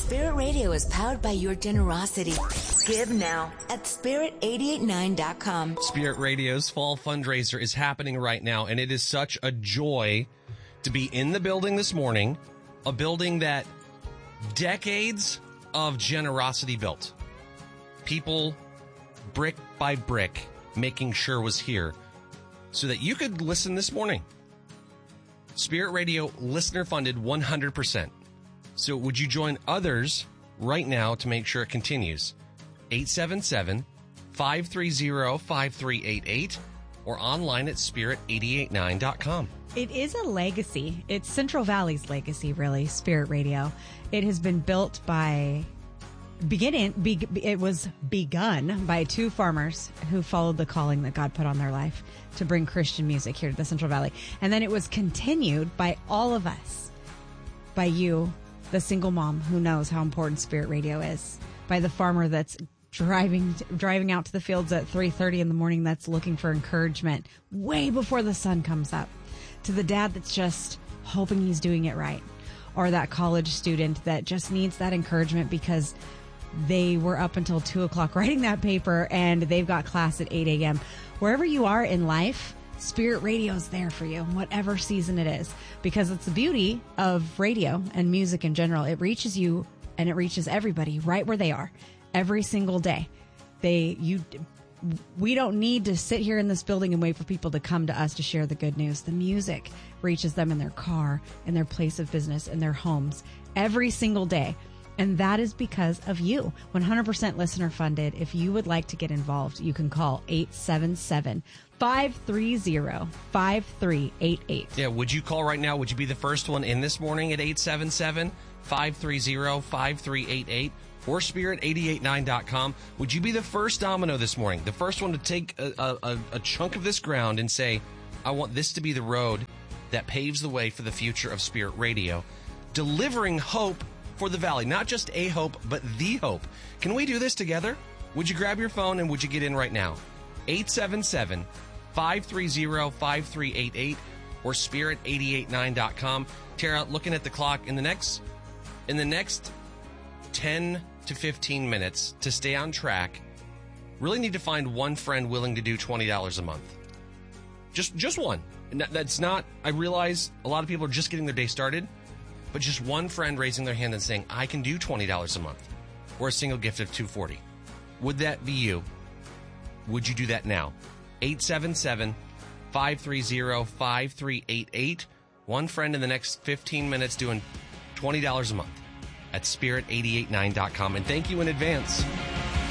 Spirit Radio is powered by your generosity. Give now at spirit889.com. Spirit Radio's fall fundraiser is happening right now, and it is such a joy to be in the building this morning, a building that decades of generosity built. People, brick by brick, making sure was here so that you could listen this morning. Spirit Radio, listener funded 100%. So would you join others right now to make sure it continues? 877-530-5388 or online at spirit889.com. It is a legacy. It's Central Valley's legacy, really, Spirit Radio. It has been built by... It was begun by two farmers who followed the calling that God put on their life to bring Christian music here to the Central Valley. And then it was continued by all of us, by you, the single mom who knows how important Spirit Radio is, by the farmer that's driving out to the fields at 3:30 in the morning that's looking for encouragement way before the sun comes up, to the dad that's just hoping he's doing it right, or that college student that just needs that encouragement because they were up until 2 o'clock writing that paper and they've got class at 8 a.m. Wherever you are in life, Spirit Radio is there for you, whatever season it is, because it's the beauty of radio and music in general. It reaches you and it reaches everybody right where they are every single day. We don't need to sit here in this building and wait for people to come to us to share the good news. The music reaches them in their car, in their place of business, in their homes every single day. And that is because of you. 100% listener funded. If you would like to get involved, you can call 877-530-5388. Yeah, would you call right now? Would you be the first one in this morning at 877-530-5388 or spirit889.com? Would you be the first domino this morning? The first one to take a chunk of this ground and say, I want this to be the road that paves the way for the future of Spirit Radio, delivering hope for the Valley. Not just a hope, but the hope. Can we do this together? Would you grab your phone and would you get in right now? 877-530-5388 or spirit889.com. Tara, looking at the clock, in the next 10 to 15 minutes to stay on track, really need to find one friend willing to do $20 a month. Just one. And that's not, I realize a lot of people are just getting their day started, but just one friend raising their hand and saying, I can do $20 a month, or a single gift of $240. Would that be you? Would you do that now? 877-530-5388. One friend in the next 15 minutes doing $20 a month at spirit889.com. And thank you in advance